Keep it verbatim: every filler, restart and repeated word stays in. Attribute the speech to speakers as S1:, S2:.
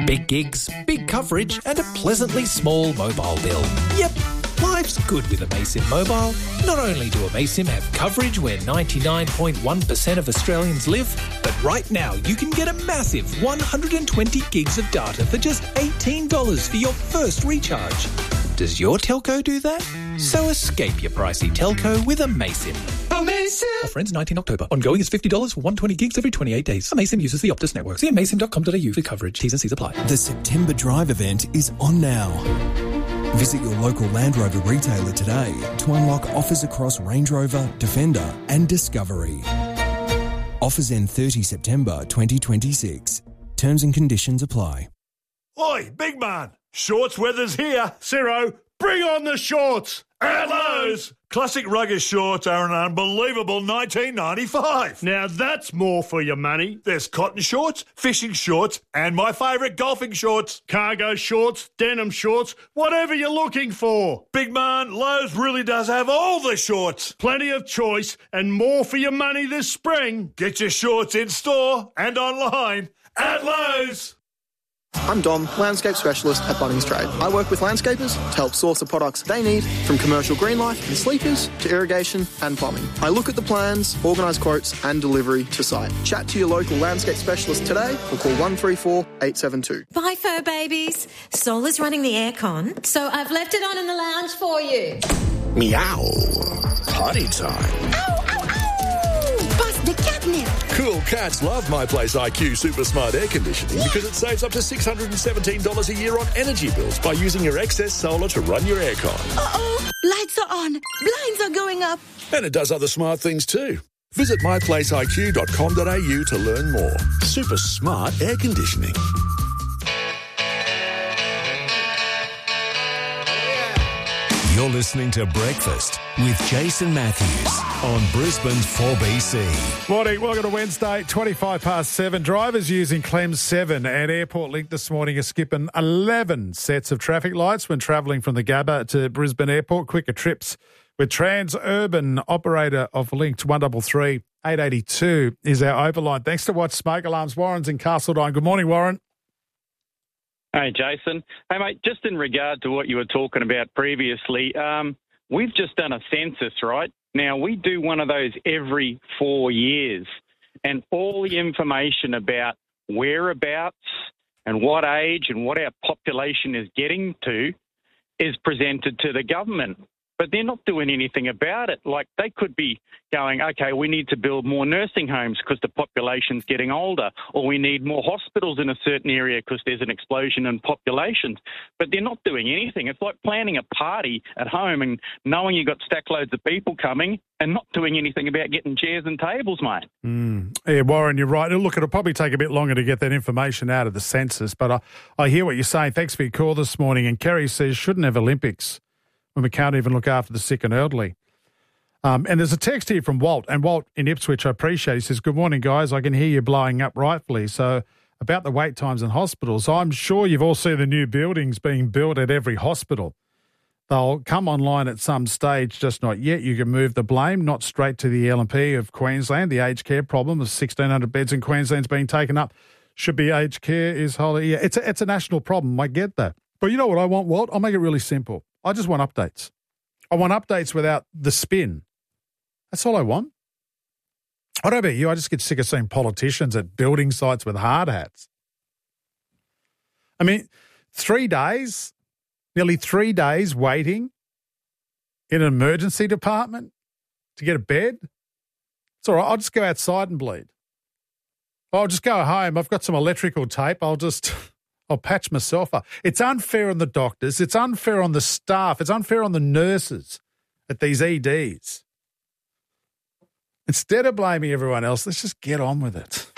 S1: Big gigs, big coverage and a pleasantly small mobile bill. Yep, life's good with Amaysim Mobile. Not only do Amaysim have coverage where ninety-nine point one percent of Australians live, but right now you can get a massive one hundred twenty gigs of data for just eighteen dollars for your first recharge. Does your telco do that? So escape your pricey telco with Amaysim. Amaysim! Offer ends nineteenth October. Ongoing is fifty dollars for one hundred twenty gigs every twenty-eight days. Amaysim uses the Optus network. See amaysim dot com dot a u for coverage. T's and C's apply.
S2: The September Drive event is on now. Visit your local Land Rover retailer today to unlock offers across Range Rover, Defender and Discovery. Offers end thirtieth September twenty twenty-six. Terms and conditions apply.
S3: Oi, big man! Shorts weather's here. Ciro, bring on the shorts. At Lowe's, classic rugged shorts are an unbelievable nineteen ninety-five.
S4: Now that's more for your money.
S3: There's cotton shorts, fishing shorts, and my favourite golfing shorts.
S4: Cargo shorts, denim shorts, whatever you're looking for.
S3: Big man, Lowe's really does have all the shorts.
S4: Plenty of choice and more for your money this spring.
S3: Get your shorts in store and online at Lowe's.
S5: I'm Dom, landscape specialist at Bunnings Trade. I work with landscapers to help source the products they need, from commercial green life and sleepers to irrigation and plumbing. I look at the plans, organise quotes and delivery to site. Chat to your local landscape specialist today or call one three four eight seven two.
S6: Bye, fur babies. Sol is running the aircon, so I've left it on in the lounge for you.
S7: Meow. Party time.
S6: Ow, ow, ow! Bust the catnip.
S7: Cool cats love My Place I Q Super Smart Air Conditioning because it saves up to six hundred seventeen dollars a year on energy bills by using your excess solar to run your aircon.
S8: Uh-oh, lights are on, blinds are going up.
S7: And it does other smart things too. Visit my place I Q dot com dot a u to learn more. Super smart air conditioning.
S2: You're listening to Breakfast with Jason Matthews on Brisbane's four B C.
S9: Morning, welcome to Wednesday, twenty-five past seven. Drivers using Clem seven and Airport Link this morning are skipping eleven sets of traffic lights when travelling from the Gabba to Brisbane Airport. Quicker trips with Transurban, operator of Link one three three eight eight two is our overline. Thanks to Watch Smoke Alarms. Warren's in Castledine. Good morning, Warren.
S10: Hey, Jason. Hey, mate, just in regard to what you were talking about previously, um, we've just done a census, right? Now, we do one of those every four years, and all the information about whereabouts and what age and what our population is getting to is presented to the government. But they're not doing anything about it. Like, they could be going, okay, we need to build more nursing homes because the population's getting older, or we need more hospitals in a certain area because there's an explosion in populations. But they're not doing anything. It's like planning a party at home and knowing you've got stack loads of people coming and not doing anything about getting chairs and tables, mate.
S9: Mm. Yeah, Warren, you're right. Look, it'll probably take a bit longer to get that information out of the census, but I, I hear what you're saying. Thanks for your call this morning. And Kerry says, shouldn't have Olympics when we can't even look after the sick and elderly. Um, and there's a text here from Walt, and Walt in Ipswich, I appreciate. He says, good morning, guys. I can hear you blowing up rightfully. So about the wait times in hospitals, I'm sure you've all seen the new buildings being built at every hospital. They'll come online at some stage, just not yet. You can move the blame, not straight to the L and P of Queensland. The aged care problem of sixteen hundred beds in Queensland's being taken up. Should be aged care is wholly. Yeah, it's a, it's a national problem. I get that. But you know what I want, Walt? I'll make it really simple. I just want updates. I want updates without the spin. That's all I want. I don't know about you. I just get sick of seeing politicians at building sites with hard hats. I mean, three days, nearly three days waiting in an emergency department to get a bed. It's all right. I'll just go outside and bleed. I'll just go home. I've got some electrical tape. I'll just... I'll patch myself up. It's unfair on the doctors. It's unfair on the staff. It's unfair on the nurses at these E Ds. Instead of blaming everyone else, let's just get on with it.